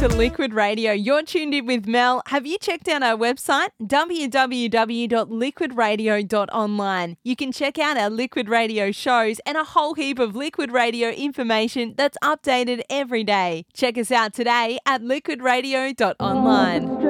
to Liquid Radio. You're tuned in with Mel. Have you checked out our website? www.liquidradio.online. You can check out our Liquid Radio shows and a whole heap of Liquid Radio information that's updated every day. Check us out today at liquidradio.online.